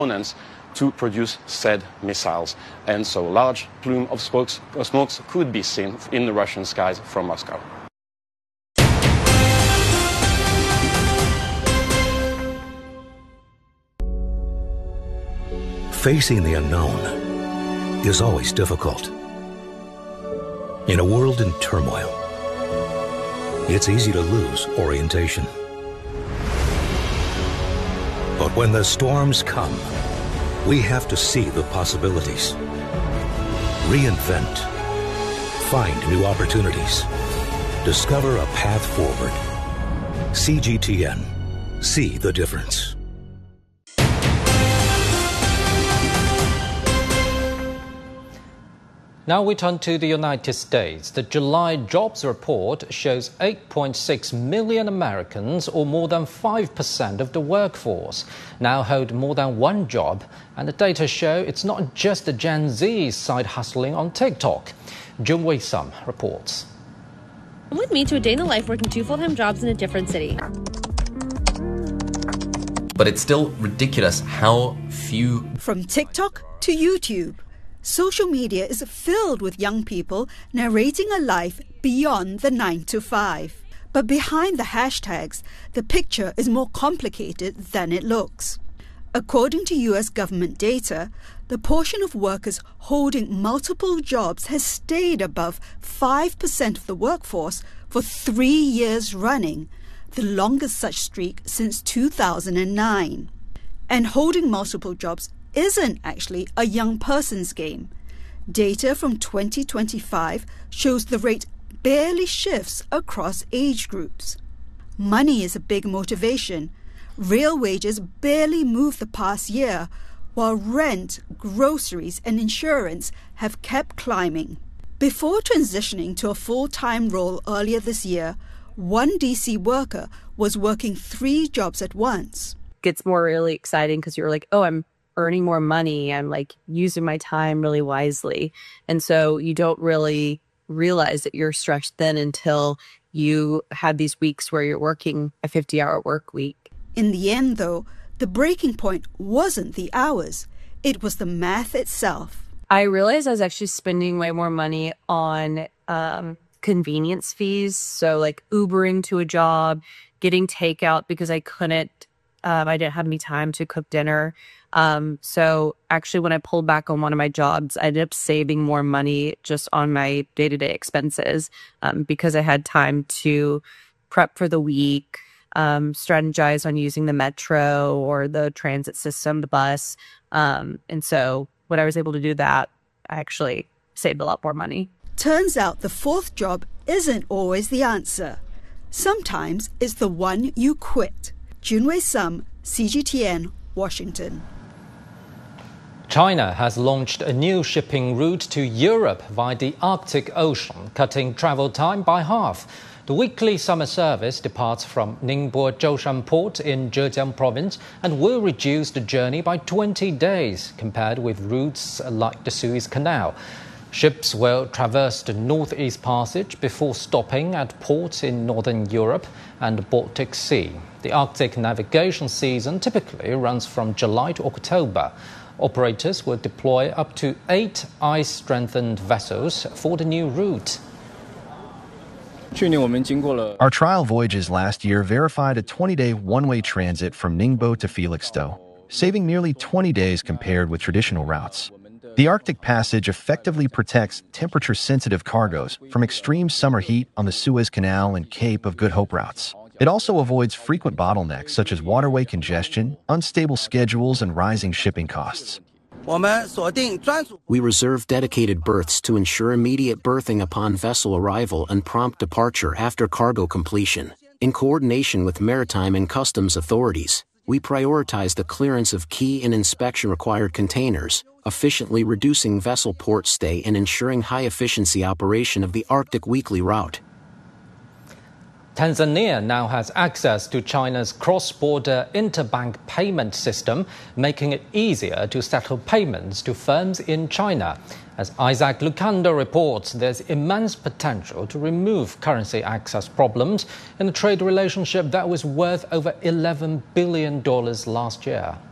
components to produce said missiles. And so a large plume of smokes could be seen in the Russian skies from Moscow. Facing the unknown is always difficult. In a world in turmoil, it's easy to lose orientation. But when the storms come, we have to see the possibilities, reinvent, find new opportunities, discover a path forward. CGTN. See the difference. Now we turn to the United States. The July jobs report shows 8.6 million Americans, or more than 5% of the workforce, now hold more than one job. And the data show it's not just the Gen Z side hustling on TikTok. Jun Wei Sum reports. Come with me to a day in the life working 2 full-time jobs in a different city. But it's still ridiculous how few... From TikTok to YouTube, social media is filled with young people narrating a life beyond the 9 to 5. But behind the hashtags, the picture is more complicated than it looks. According to US government data, the portion of workers holding multiple jobs has stayed above 5% of the workforce for 3 years running, the longest such streak since 2009. And holding multiple jobs isn't actually a young person's game. Data from 2025 shows the rate barely shifts across age groups. Money is a big motivation. Real wages barely moved the past year, while rent, groceries, and insurance have kept climbing. Before transitioning to a full-time role earlier this year, one DC worker was working 3 jobs at once. Gets more really exciting because you're like, oh, I'm earning more money. I'm like using my time really wisely. And so you don't really realize that you're stretched thin until you have these weeks where you're working a 50-hour work week. In the end, though, the breaking point wasn't the hours. It was the math itself. I realized I was actually spending way more money on convenience fees. So like Ubering to a job, getting takeout because I didn't have any time to cook dinner. So actually when I pulled back on one of my jobs, I ended up saving more money just on my day-to-day expenses because I had time to prep for the week, strategize on using the metro or the transit system, the bus. And so when I was able to do that, I actually saved a lot more money. Turns out the 4th job isn't always the answer. Sometimes it's the one you quit. Junwei Sum, CGTN, Washington. China has launched a new shipping route to Europe via the Arctic Ocean, cutting travel time by half. The weekly summer service departs from Ningbo Zhoushan Port in Zhejiang Province and will reduce the journey by 20 days compared with routes like the Suez Canal. Ships will traverse the Northeast Passage before stopping at ports in Northern Europe and the Baltic Sea. The Arctic navigation season typically runs from July to October. Operators will deploy up to 8 ice-strengthened vessels for the new route. Our trial voyages last year verified a 20-day one-way transit from Ningbo to Felixstowe, saving nearly 20 days compared with traditional routes. The Arctic Passage effectively protects temperature-sensitive cargoes from extreme summer heat on the Suez Canal and Cape of Good Hope routes. It also avoids frequent bottlenecks such as waterway congestion, unstable schedules, and rising shipping costs. We reserve dedicated berths to ensure immediate berthing upon vessel arrival and prompt departure after cargo completion. In coordination with maritime and customs authorities, we prioritize the clearance of key and inspection-required containers, efficiently reducing vessel port stay and ensuring high-efficiency operation of the Arctic weekly route. Tanzania now has access to China's cross-border interbank payment system, making it easier to settle payments to firms in China. As Isaac Lukanda reports, there's immense potential to remove currency access problems in a trade relationship that was worth over $11 billion last year.